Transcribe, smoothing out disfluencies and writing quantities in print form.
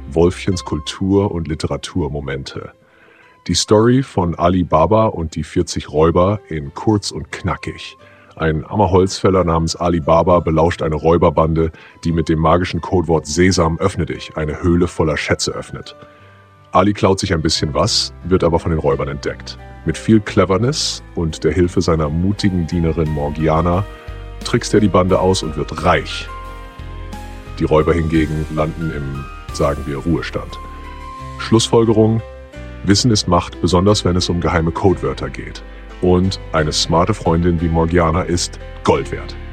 Wolfchens Kultur- und Literaturmomente. Die Story von Ali Baba und die 40 Räuber in kurz und knackig. Ein armer Holzfäller namens Ali Baba belauscht eine Räuberbande, die mit dem magischen Codewort Sesam, öffne dich, eine Höhle voller Schätze öffnet. Ali klaut sich ein bisschen was, wird aber von den Räubern entdeckt. Mit viel Cleverness und der Hilfe seiner mutigen Dienerin Morgiana trickst er die Bande aus und wird reich. Die Räuber hingegen landen im, sagen wir, Ruhestand. Schlussfolgerung: Wissen ist Macht, besonders wenn es um geheime Codewörter geht. Und eine smarte Freundin wie Morgiana ist Gold wert.